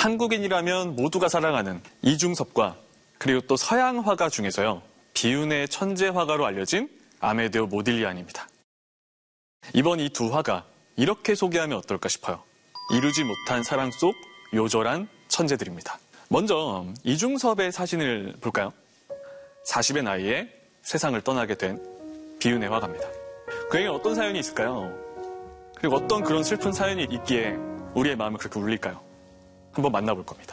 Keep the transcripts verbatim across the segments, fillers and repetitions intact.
한국인이라면 모두가 사랑하는 이중섭과 그리고 또 서양 화가 중에서요. 비운의 천재 화가로 알려진 아메데오 모딜리안입니다. 이번 이 두 화가 이렇게 소개하면 어떨까 싶어요. 이루지 못한 사랑 속 요절한 천재들입니다. 먼저 이중섭의 사진을 볼까요? 사십의 나이에 세상을 떠나게 된 비운의 화가입니다. 그에게 어떤 사연이 있을까요? 그리고 어떤 그런 슬픈 사연이 있기에 우리의 마음을 그렇게 울릴까요? 한번 만나볼 겁니다.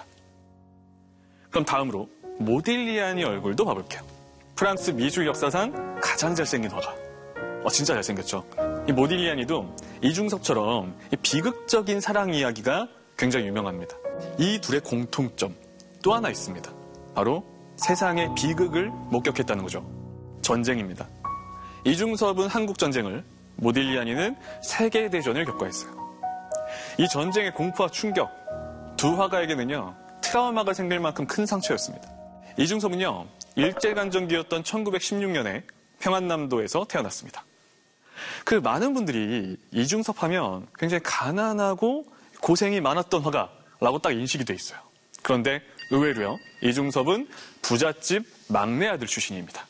그럼 다음으로 모딜리안의 얼굴도 봐볼게요. 프랑스 미술 역사상 가장 잘생긴 화가. 어, 진짜 잘생겼죠. 이 모딜리안이도 이중섭처럼 이 비극적인 사랑 이야기가 굉장히 유명합니다. 이 둘의 공통점 또 하나 있습니다. 바로 세상의 비극을 목격했다는 거죠. 전쟁입니다. 이중섭은 한국전쟁을, 모딜리안이는 세계대전을 겪어했어요. 이 전쟁의 공포와 충격, 두 화가에게는요 트라우마가 생길 만큼 큰 상처였습니다. 이중섭은요 일제강점기였던 천구백십육 년에 평안남도에서 태어났습니다. 그 많은 분들이 이중섭 하면 굉장히 가난하고 고생이 많았던 화가라고 딱 인식이 돼 있어요. 그런데 의외로요 이중섭은 부잣집 막내 아들 출신입니다.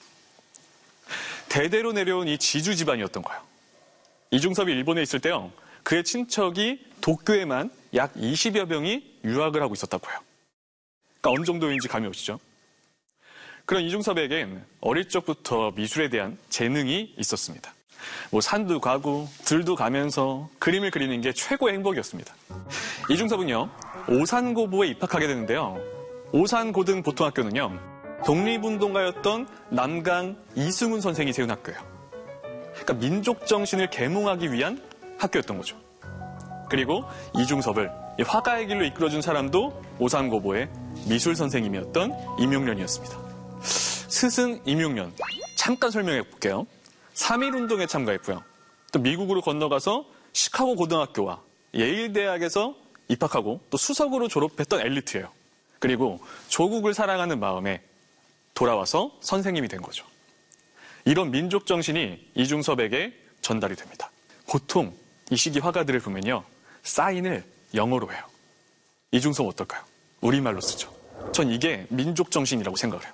대대로 내려온 이 지주 집안이었던 거예요. 이중섭이 일본에 있을 때요 그의 친척이 도쿄에만 약 이십여 명이 유학을 하고 있었다고 해요. 그러니까 어느 정도인지 감이 오시죠? 그런 이중섭에겐 어릴 적부터 미술에 대한 재능이 있었습니다. 뭐 산도 가고 들도 가면서 그림을 그리는 게 최고의 행복이었습니다. 이중섭은요 오산고보에 입학하게 되는데요. 오산고등보통학교는요 독립운동가였던 남강 이승훈 선생이 세운 학교예요. 그러니까 민족 정신을 계몽하기 위한 학교였던 거죠. 그리고 이중섭을 화가의 길로 이끌어준 사람도 오산고보의 미술 선생님이었던 임용련이었습니다. 스승 임용련 잠깐 설명해 볼게요. 삼일운동에 참가했고요. 또 미국으로 건너가서 시카고 고등학교와 예일 대학에서 입학하고 또 수석으로 졸업했던 엘리트예요. 그리고 조국을 사랑하는 마음에 돌아와서 선생님이 된 거죠. 이런 민족 정신이 이중섭에게 전달이 됩니다. 보통 이 시기 화가들을 보면요. 사인을 영어로 해요. 이중섭 어떨까요? 우리말로 쓰죠. 전 이게 민족 정신이라고 생각을 해요.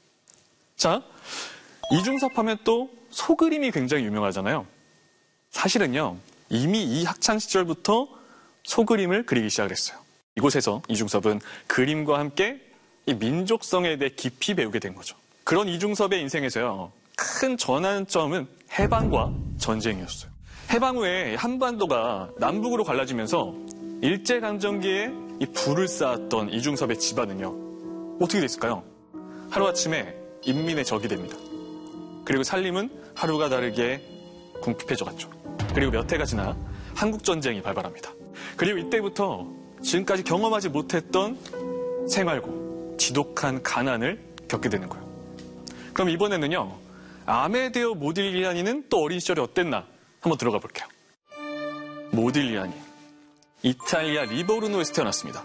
자, 이중섭 하면 또 소그림이 굉장히 유명하잖아요. 사실은요. 이미 이 학창시절부터 소그림을 그리기 시작을 했어요. 이곳에서 이중섭은 그림과 함께 이 민족성에 대해 깊이 배우게 된 거죠. 그런 이중섭의 인생에서요. 큰 전환점은 해방과 전쟁이었어요. 해방 후에 한반도가 남북으로 갈라지면서 일제강점기에 이 불을 쌓았던 이중섭의 집안은요. 어떻게 됐을까요? 하루아침에 인민의 적이 됩니다. 그리고 살림은 하루가 다르게 궁핍해져 갔죠. 그리고 몇 해가 지나 한국전쟁이 발발합니다. 그리고 이때부터 지금까지 경험하지 못했던 생활고 지독한 가난을 겪게 되는 거예요. 그럼 이번에는요. 아메데오 모딜리아니는 또 어린 시절이 어땠나 한번 들어가 볼게요. 모딜리아니 이탈리아 리보르노에서 태어났습니다.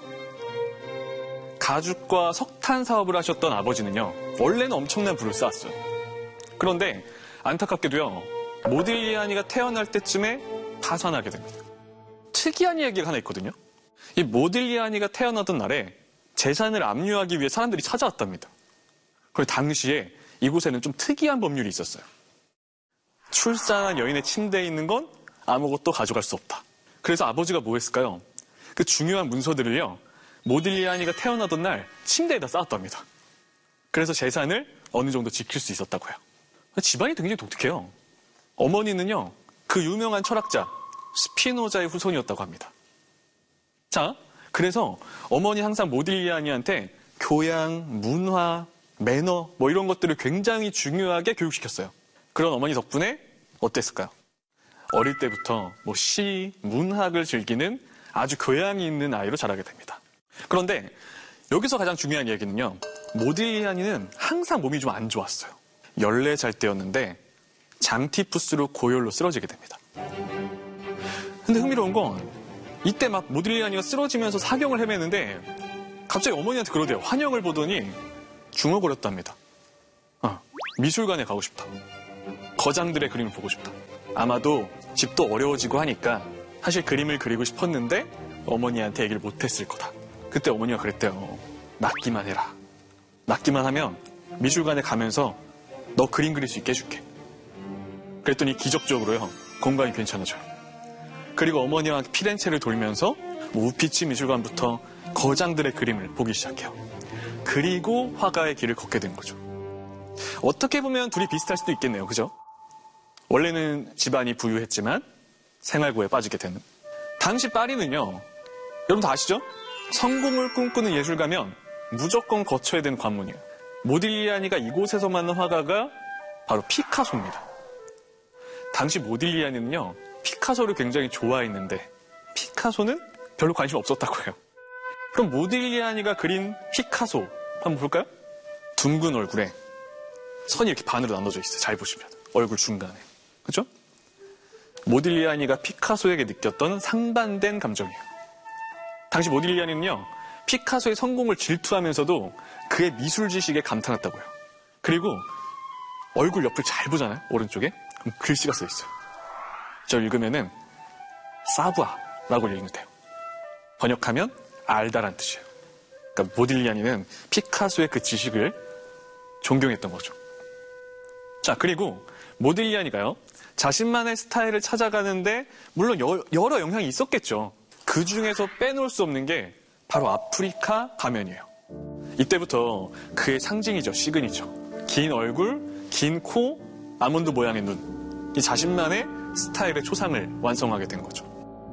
가죽과 석탄 사업을 하셨던 아버지는요. 원래는 엄청난 부를 쌓았어요. 그런데 안타깝게도요. 모딜리아니가 태어날 때쯤에 파산하게 됩니다. 특이한 이야기가 하나 있거든요. 이 모딜리아니가 태어나던 날에 재산을 압류하기 위해 사람들이 찾아왔답니다. 그리고 당시에 이곳에는 좀 특이한 법률이 있었어요. 출산한 여인의 침대에 있는 건 아무것도 가져갈 수 없다. 그래서 아버지가 뭐 했을까요? 그 중요한 문서들을요. 모딜리아니가 태어나던 날 침대에다 쌓았답니다. 그래서 재산을 어느 정도 지킬 수 있었다고요. 집안이 굉장히 독특해요. 어머니는요. 그 유명한 철학자 스피노자의 후손이었다고 합니다. 자, 그래서 어머니 항상 모딜리아니한테 교양, 문화, 매너 뭐 이런 것들을 굉장히 중요하게 교육시켰어요. 그런 어머니 덕분에 어땠을까요? 어릴 때부터 뭐 시, 문학을 즐기는 아주 교양이 있는 아이로 자라게 됩니다. 그런데 여기서 가장 중요한 이야기는요. 모딜리아니는 항상 몸이 좀 안 좋았어요. 열네 살 때였는데 장티푸스로 고열로 쓰러지게 됩니다. 근데 흥미로운 건 이때 막 모딜리아니가 쓰러지면서 사경을 헤매는데 갑자기 어머니한테 그러대요. 환영을 보더니 중얼거렸답니다. 어, 미술관에 가고 싶다. 거장들의 그림을 보고 싶다. 아마도 집도 어려워지고 하니까 사실 그림을 그리고 싶었는데 어머니한테 얘기를 못했을 거다. 그때 어머니가 그랬대요. 낫기만 해라. 낫기만 하면 미술관에 가면서 너 그림 그릴 수 있게 해줄게. 그랬더니 기적적으로요. 건강이 괜찮아져요. 그리고 어머니와 피렌체를 돌면서 뭐 우피치 미술관부터 거장들의 그림을 보기 시작해요. 그리고 화가의 길을 걷게 된 거죠. 어떻게 보면 둘이 비슷할 수도 있겠네요. 그죠? 원래는 집안이 부유했지만 생활고에 빠지게 되는. 당시 파리는요. 여러분 다 아시죠? 성공을 꿈꾸는 예술가면 무조건 거쳐야 되는 관문이에요. 모딜리아니가 이곳에서 만난 화가가 바로 피카소입니다. 당시 모딜리아니는요. 피카소를 굉장히 좋아했는데 피카소는 별로 관심 없었다고 해요. 그럼 모딜리아니가 그린 피카소 한번 볼까요? 둥근 얼굴에 선이 이렇게 반으로 나눠져 있어요. 잘 보시면 얼굴 중간에. 그렇죠? 모딜리아니가 피카소에게 느꼈던 상반된 감정이에요. 당시 모딜리아니는요. 피카소의 성공을 질투하면서도 그의 미술 지식에 감탄했다고요. 그리고 얼굴 옆을 잘 보잖아요. 오른쪽에. 그럼 글씨가 써 있어요. 저 읽으면은 사부아라고 읽으면 돼요. 번역하면 알다란 뜻이에요. 그러니까 모딜리아니는 피카소의 그 지식을 존경했던 거죠. 자, 그리고 모딜리아니가요. 자신만의 스타일을 찾아가는데 물론 여, 여러 영향이 있었겠죠. 그 중에서 빼놓을 수 없는 게 바로 아프리카 가면이에요. 이때부터 그의 상징이죠. 시그니처. 긴 얼굴, 긴 코, 아몬드 모양의 눈. 이 자신만의 스타일의 초상을 완성하게 된 거죠.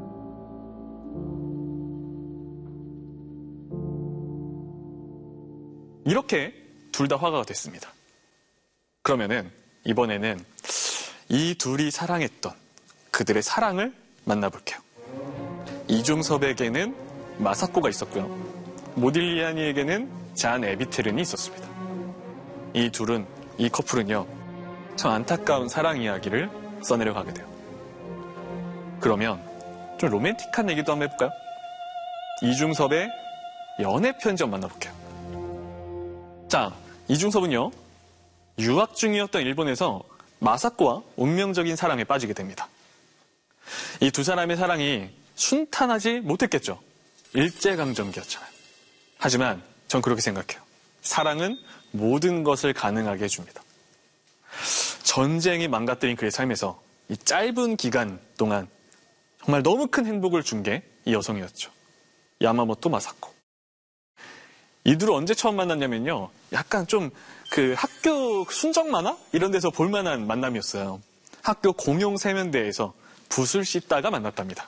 이렇게 둘 다 화가가 됐습니다. 그러면은 이번에는 이 둘이 사랑했던 그들의 사랑을 만나볼게요. 이중섭에게는 마사코가 있었고요. 모딜리아니에게는 잔 에비테른이 있었습니다. 이 둘은, 이 커플은요, 참 안타까운 사랑 이야기를 써내려 가게 돼요. 그러면 좀 로맨틱한 얘기도 한번 해볼까요? 이중섭의 연애 편지 한번 만나볼게요. 자, 이중섭은요, 유학 중이었던 일본에서 마사코와 운명적인 사랑에 빠지게 됩니다. 이 두 사람의 사랑이 순탄하지 못했겠죠. 일제강점기였잖아요. 하지만 전 그렇게 생각해요. 사랑은 모든 것을 가능하게 해줍니다. 전쟁이 망가뜨린 그의 삶에서 이 짧은 기간 동안 정말 너무 큰 행복을 준 게 이 여성이었죠. 야마모토 마사코. 이 둘을 언제 처음 만났냐면요. 약간 좀 그 학교 순정 만화? 이런 데서 볼만한 만남이었어요. 학교 공용 세면대에서 붓을 씻다가 만났답니다.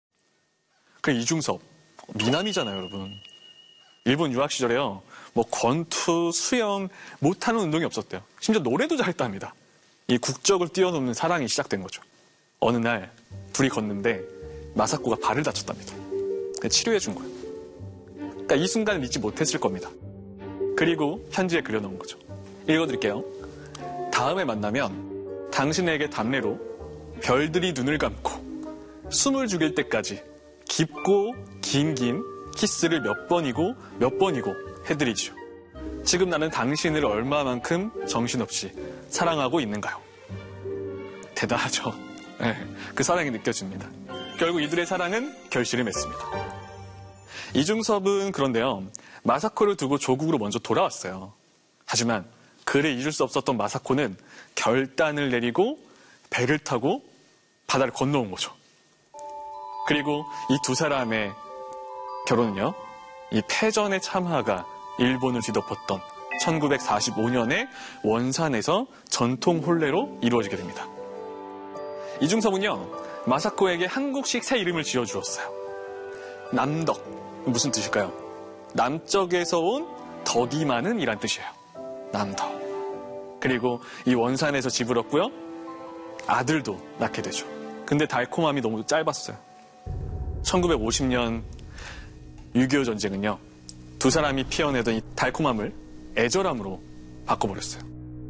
그 이중섭. 미남이잖아요, 여러분. 일본 유학 시절에요. 뭐 권투, 수영, 못하는 운동이 없었대요. 심지어 노래도 잘했답니다. 이 국적을 뛰어넘는 사랑이 시작된 거죠. 어느 날 둘이 걷는데 마사코가 발을 다쳤답니다. 치료해 준 거예요. 그러니까 이 순간을 잊지 못했을 겁니다. 그리고 편지에 그려놓은 거죠. 읽어드릴게요. 다음에 만나면 당신에게 담례로 별들이 눈을 감고 숨을 죽일 때까지 깊고 긴긴 키스를 몇 번이고 몇 번이고 해드리지요. 지금 나는 당신을 얼마만큼 정신없이 사랑하고 있는가요? 대단하죠. 네, 그 사랑이 느껴집니다. 결국 이들의 사랑은 결실을 맺습니다. 이중섭은 그런데요. 마사코를 두고 조국으로 먼저 돌아왔어요. 하지만 그를 잊을 수 없었던 마사코는 결단을 내리고 배를 타고 바다를 건너온 거죠. 그리고 이 두 사람의 결혼은요. 이 패전의 참화가 일본을 뒤덮었던 천구백사십오 년에 원산에서 전통 혼례로 이루어지게 됩니다. 이중섭은요. 마사코에게 한국식 새 이름을 지어주었어요. 남덕. 무슨 뜻일까요? 남쪽에서 온 덕이 많은 이란 뜻이에요. 남덕. 그리고 이 원산에서 집을 얻고요. 아들도 낳게 되죠. 근데 달콤함이 너무 짧았어요. 천구백오십 년 육이오 전쟁은요. 두 사람이 피어내던 이 달콤함을 애절함으로 바꿔버렸어요.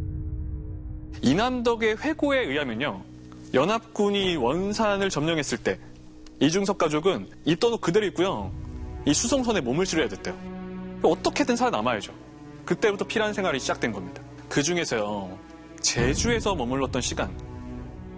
이남덕의 회고에 의하면요. 연합군이 원산을 점령했을 때 이중섭 가족은 입던 옷 그대로 입고요. 이 수송선에 몸을 실어야 됐대요. 어떻게든 살아남아야죠. 그때부터 피란 생활이 시작된 겁니다. 그 중에서요. 제주에서 머물렀던 시간